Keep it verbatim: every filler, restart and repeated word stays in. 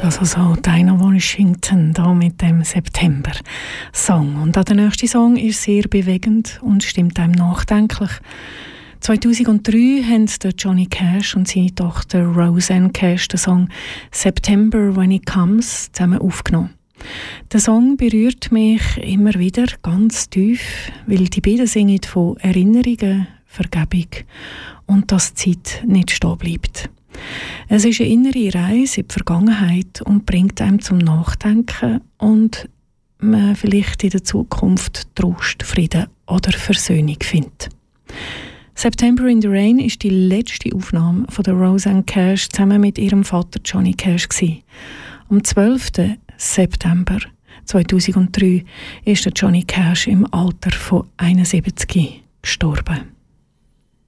also so Dinah Washington da mit dem September-Song. Und auch der nächste Song ist sehr bewegend und stimmt einem nachdenklich. zweitausenddrei haben der Johnny Cash und seine Tochter Roseanne Cash den Song «September When It Comes» zusammen aufgenommen. Der Song berührt mich immer wieder ganz tief, weil die beiden singen von Erinnerungen, Vergebung und dass die Zeit nicht stehen bleibt. Es ist eine innere Reise in die Vergangenheit und bringt einem zum Nachdenken und man vielleicht in der Zukunft Trost, Frieden oder Versöhnung findet. «September in the Rain» ist die letzte Aufnahme von der Roseanne Cash zusammen mit ihrem Vater Johnny Cash gewesen. Am zwölften September zweitausenddrei ist der Johnny Cash im Alter von einundsiebzig gestorben.